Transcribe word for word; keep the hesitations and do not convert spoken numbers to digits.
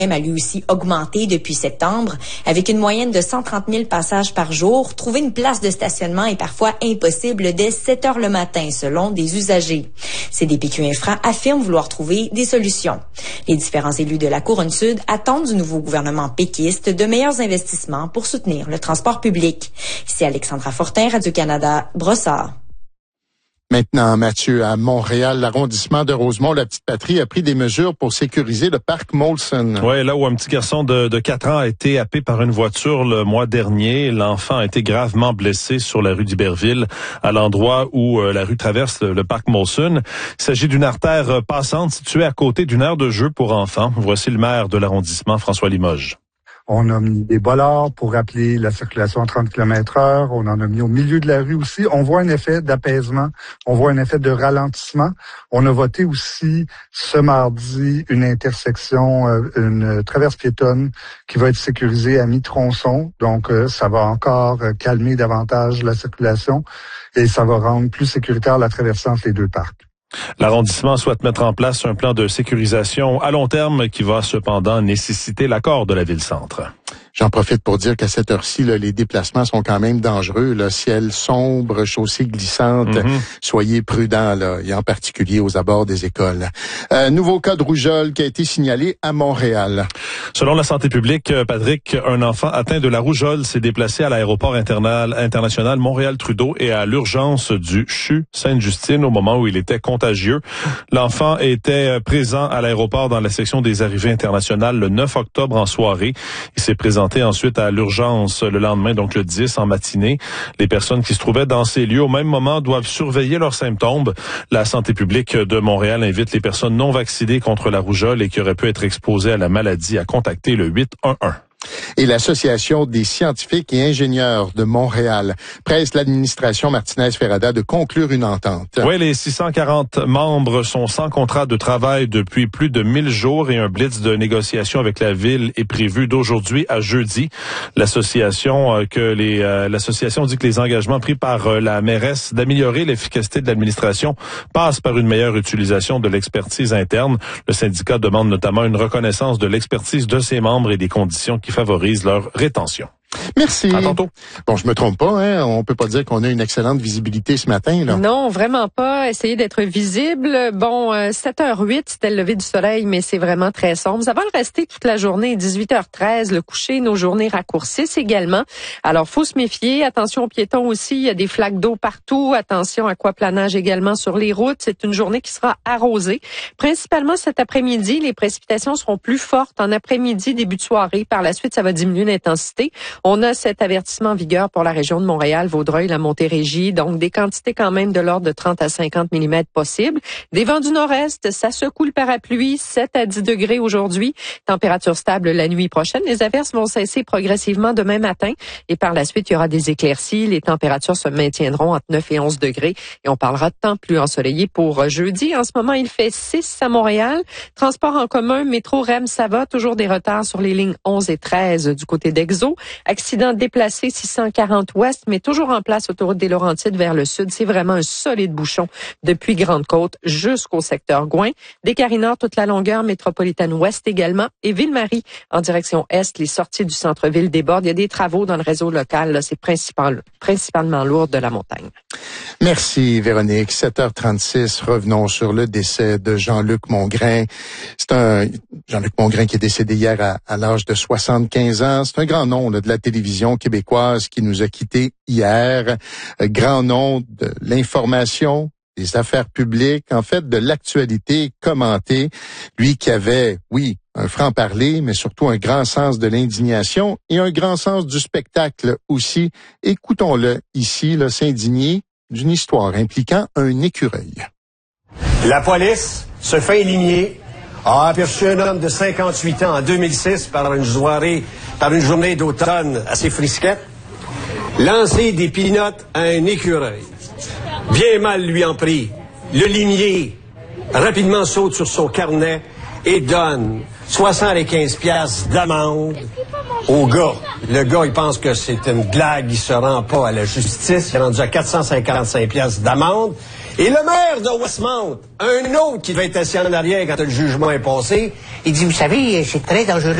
a lui aussi augmenté depuis septembre. Avec une moyenne de cent trente mille passages par jour, trouver une place de stationnement est parfois impossible dès sept heures le matin, selon des usagers. C D P Q Infra affirme vouloir trouver des solutions. Les différents élus de la Couronne Sud attendent du nouveau gouvernement péquiste de meilleurs investissements pour soutenir le transport public. Ici Alexandra Fortin, Radio-Canada, Brossard. Maintenant, Mathieu, à Montréal, l'arrondissement de Rosemont, la petite patrie a pris des mesures pour sécuriser le parc Molson. Oui, là où un petit garçon de, de quatre ans a été happé par une voiture le mois dernier, l'enfant a été gravement blessé sur la rue d'Iberville, à l'endroit où euh, la rue traverse le, le parc Molson. Il s'agit d'une artère passante située à côté d'une aire de jeu pour enfants. Voici le maire de l'arrondissement, François Limoges. On a mis des bollards pour rappeler la circulation à trente kilomètres heure. On en a mis au milieu de la rue aussi. On voit un effet d'apaisement. On voit un effet de ralentissement. On a voté aussi ce mardi une intersection, une traverse piétonne qui va être sécurisée à mi-tronçon. Donc, ça va encore calmer davantage la circulation et ça va rendre plus sécuritaire la traversée entre les deux parcs. L'arrondissement souhaite mettre en place un plan de sécurisation à long terme qui va cependant nécessiter l'accord de la Ville-Centre. J'en profite pour dire qu'à cette heure-ci, là, les déplacements sont quand même dangereux. Là. Ciel sombre, chaussée glissante, mm-hmm. Soyez prudents, là, et en particulier aux abords des écoles. Euh, nouveau cas de rougeole qui a été signalé à Montréal. Selon la santé publique, Patrick, un enfant atteint de la rougeole s'est déplacé à l'aéroport international Montréal-Trudeau et à l'urgence du C H U Sainte-Justine au moment où il était contagieux. L'enfant était présent à l'aéroport dans la section des arrivées internationales le neuf octobre en soirée. Il s'est présenté ensuite à l'urgence le lendemain, donc le dix en matinée. Les personnes qui se trouvaient dans ces lieux au même moment doivent surveiller leurs symptômes. La santé publique de Montréal invite les personnes non vaccinées contre la rougeole et qui auraient pu être exposées à la maladie à contacter le huit un un. Et l'Association des scientifiques et ingénieurs de Montréal presse l'administration Martinez-Ferrada de conclure une entente. Oui, les six cent quarante membres sont sans contrat de travail depuis plus de mille jours et un blitz de négociation avec la ville est prévu d'aujourd'hui à jeudi. L'association euh, que les euh, l'association dit que les engagements pris par euh, la mairesse d'améliorer l'efficacité de l'administration passent par une meilleure utilisation de l'expertise interne. Le syndicat demande notamment une reconnaissance de l'expertise de ses membres et des conditions qui favorisent leur rétention. Merci. À tantôt. Bon, je me trompe pas, hein. On peut pas dire qu'on a une excellente visibilité ce matin, là. Non, vraiment pas. Essayez d'être visible. Bon, euh, sept heures huit, c'était le lever du soleil, mais c'est vraiment très sombre. Ça va le rester toute la journée. dix-huit heures treize, le coucher, nos journées raccourcissent également. Alors, faut se méfier. Attention aux piétons aussi. Il y a des flaques d'eau partout. Attention à aquaplanage également sur les routes. C'est une journée qui sera arrosée. Principalement cet après-midi, les précipitations seront plus fortes en après-midi, début de soirée. Par la suite, ça va diminuer l'intensité. On a cet avertissement en vigueur pour la région de Montréal, Vaudreuil, la Montérégie. Donc, des quantités quand même de l'ordre de trente à cinquante millimètres possibles. Des vents du nord-est, ça secoue le parapluie, sept à dix degrés aujourd'hui. Température stable la nuit prochaine. Les averses vont cesser progressivement demain matin. Et par la suite, il y aura des éclaircies. Les températures se maintiendront entre neuf et onze degrés. Et on parlera de temps plus ensoleillé pour jeudi. En ce moment, il fait six à Montréal. Transport en commun, métro, R E M, ça va. Toujours des retards sur les lignes onze et treize du côté d'Exo. Accident déplacé six cent quarante ouest, mais toujours en place autoroute des Laurentides vers le sud. C'est vraiment un solide bouchon depuis Grande-Côte jusqu'au secteur Gouin. Des Carinards toute la longueur, métropolitaine ouest également. Et Ville-Marie en direction est, les sorties du centre-ville débordent. Il y a des travaux dans le réseau local. Là, c'est principal, principalement lourd de la montagne. Merci Véronique. sept heures trente-six, revenons sur le décès de Jean-Luc Mongrain. C'est un Jean-Luc Mongrain qui est décédé hier à, à l'âge de soixante-quinze ans. C'est un grand nom là, de la télévision québécoise qui nous a quittés hier. Un grand nom de l'information, des affaires publiques, en fait de l'actualité commentée. Lui qui avait, oui, un franc-parler, mais surtout un grand sens de l'indignation et un grand sens du spectacle aussi. Écoutons-le ici, là, s'indigner d'une histoire impliquant un écureuil. La police se fait éliminer, a aperçu un homme de cinquante-huit ans en deux mille six par une soirée, par une journée d'automne assez frisquette, lancer des pinottes à un écureuil. Bien mal lui en prie. Le limier rapidement saute sur son carnet et donne soixante-quinze piastres d'amende au gars. Le gars, il pense que c'est une blague, il se rend pas à la justice. Il est rendu à quatre cent cinquante-cinq piastres d'amende. Et le maire de Westmount, un autre qui devait être assis en arrière quand le jugement est passé, il dit, vous savez, c'est très dangereux